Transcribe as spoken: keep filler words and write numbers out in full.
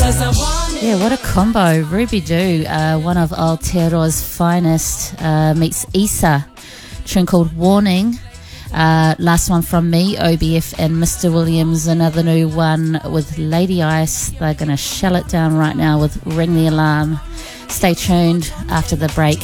Yeah, what a combo. Ruby Doo, uh, one of Aotearoa's finest, uh, meets Issa. Tune called Warning. Uh, last one from me, O B F and Mister Williams, another new one with Lady Ice. They're going to shell it down right now with Ring the Alarm. Stay tuned after the break.